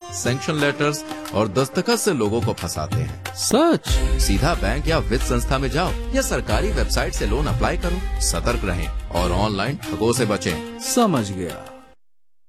Sanction letters और दस्तखत से लोगों को फंसाते हैं। सच? सीधा बैंक या वित्त संस्था में जाओ या सरकारी वेबसाइट से लोन अप्लाई करो। सतर्क रहें और ऑनलाइन ठगों से बचें। समझ गया।